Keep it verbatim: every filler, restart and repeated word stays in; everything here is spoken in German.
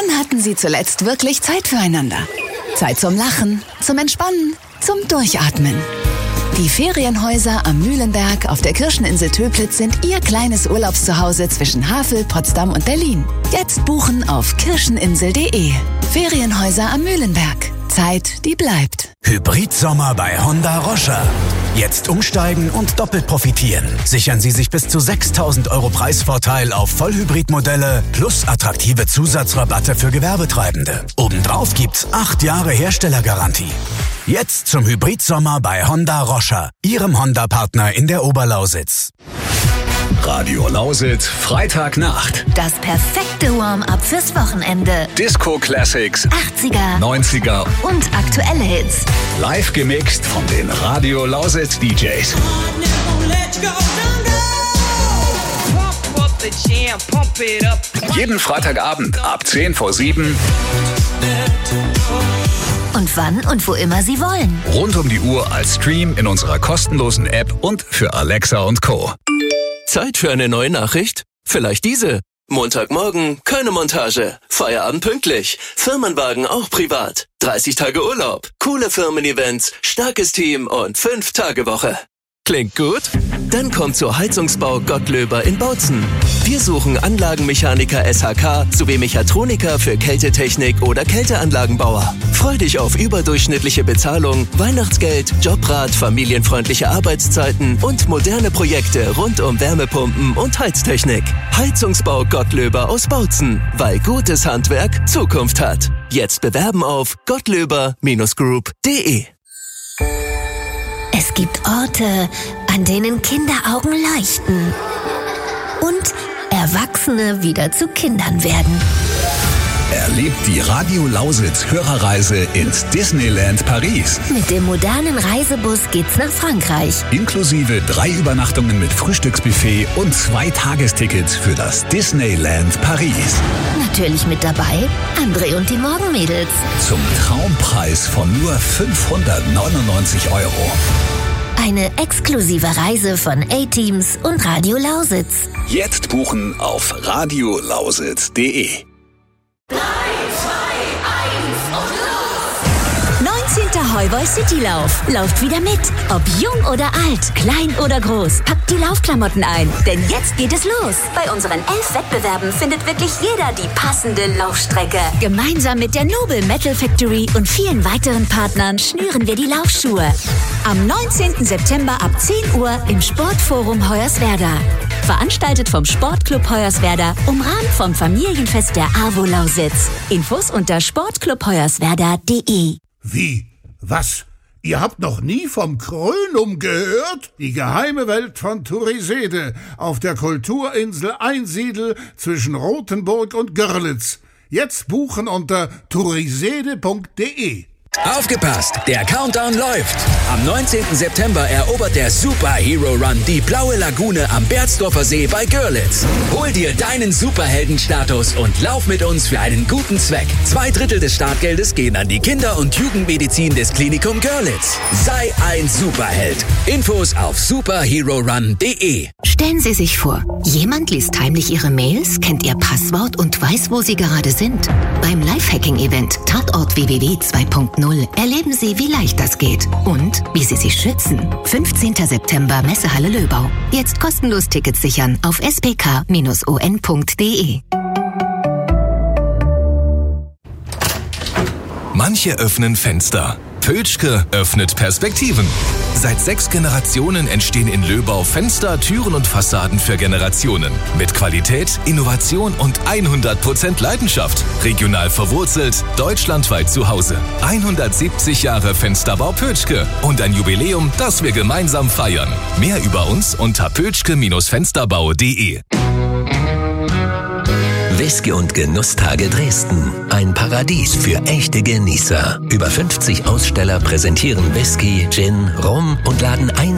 Wann hatten Sie zuletzt wirklich Zeit füreinander? Zeit zum Lachen, zum Entspannen, zum Durchatmen. Die Ferienhäuser am Mühlenberg auf der Kirscheninsel Töplitz sind Ihr kleines Urlaubszuhause zwischen Havel, Potsdam und Berlin. Jetzt buchen auf kirscheninsel punkt de. Ferienhäuser am Mühlenberg. Zeit, die bleibt. Hybridsommer bei Honda Roscher. Jetzt umsteigen und doppelt profitieren. Sichern Sie sich bis zu sechstausend Euro Preisvorteil auf Vollhybridmodelle plus attraktive Zusatzrabatte für Gewerbetreibende. Obendrauf gibt's acht Jahre Herstellergarantie. Jetzt zum Hybridsommer bei Honda Roscher, Ihrem Honda-Partner in der Oberlausitz. Radio Lausitz, Freitagnacht. Das perfekte Warm-up fürs Wochenende. Disco-Classics, achtziger, neunziger und aktuelle Hits. Live gemixt von den Radio Lausitz D Js. Jeden Freitagabend ab zehn vor sieben. Und wann und wo immer Sie wollen. Rund um die Uhr als Stream in unserer kostenlosen App und für Alexa und Co. Zeit für eine neue Nachricht? Vielleicht diese. Montagmorgen, keine Montage. Feierabend pünktlich. Firmenwagen auch privat. dreißig Tage Urlaub. Coole Firmen-Events, starkes Team und fünf Tage Woche. Klingt gut? Dann kommt zur Heizungsbau Gottlöber in Bautzen. Wir suchen Anlagenmechaniker S H K sowie Mechatroniker für Kältetechnik oder Kälteanlagenbauer. Freu dich auf überdurchschnittliche Bezahlung, Weihnachtsgeld, Jobrat, familienfreundliche Arbeitszeiten und moderne Projekte rund um Wärmepumpen und Heiztechnik. Heizungsbau Gottlöber aus Bautzen, weil gutes Handwerk Zukunft hat. Jetzt bewerben auf gottlöber Group punkt de. Es gibt Orte, an denen Kinderaugen leuchten und Erwachsene wieder zu Kindern werden. Erlebt die Radio Lausitz Hörerreise ins Disneyland Paris. Mit dem modernen Reisebus geht's nach Frankreich. Inklusive drei Übernachtungen mit Frühstücksbuffet und zwei Tagestickets für das Disneyland Paris. Natürlich mit dabei André und die Morgenmädels. Zum Traumpreis von nur fünfhundertneunundneunzig Euro. Eine exklusive Reise von A-Teams und Radio Lausitz. Jetzt buchen auf radio lausitz punkt de. neunzehnter Heuboy Citylauf. Lauft wieder mit. Ob jung oder alt, klein oder groß. Packt die Laufklamotten ein, denn jetzt geht es los. Bei unseren elf Wettbewerben findet wirklich jeder die passende Laufstrecke. Gemeinsam mit der Noble Metal Factory und vielen weiteren Partnern schnüren wir die Laufschuhe. Am neunzehnten September ab zehn Uhr im Sportforum Hoyerswerda. Veranstaltet vom Sportclub Hoyerswerda, umrahmt vom Familienfest der AWO Lausitz. Infos unter sportclub hoyerswerda punkt de. Wie? Was? Ihr habt noch nie vom Krönum gehört? Die geheime Welt von Turisede auf der Kulturinsel Einsiedel zwischen Rothenburg und Görlitz. Jetzt buchen unter turisede punkt de. Aufgepasst, der Countdown läuft. Am neunzehnten September erobert der Super Hero Run die blaue Lagune am Berzdorfer See bei Görlitz. Hol dir deinen Superheldenstatus und lauf mit uns für einen guten Zweck. Zwei Drittel des Startgeldes gehen an die Kinder- und Jugendmedizin des Klinikum Görlitz. Sei ein Superheld. Infos auf superhero run punkt de. Stellen Sie sich vor, jemand liest heimlich Ihre Mails, kennt Ihr Passwort und weiß, wo Sie gerade sind. Beim Lifehacking-Event Tatort W W W zwei punkt null erleben Sie, wie leicht das geht und wie Sie sich schützen. fünfzehnten September Messehalle Löbau. Jetzt kostenlos Tickets sichern auf s p k dash o n punkt de. Manche öffnen Fenster. Pötschke öffnet Perspektiven. Seit sechs Generationen entstehen in Löbau Fenster, Türen und Fassaden für Generationen. Mit Qualität, Innovation und hundert Prozent Leidenschaft. Regional verwurzelt, deutschlandweit zu Hause. hundertsiebzig Jahre Fensterbau Pötschke und ein Jubiläum, das wir gemeinsam feiern. Mehr über uns unter pötschke Bindestrich fensterbau punkt de. Whisky und Genusstage Dresden. Ein Paradies für echte Genießer. Über fünfzig Aussteller präsentieren Whisky, Gin, Rum und laden ein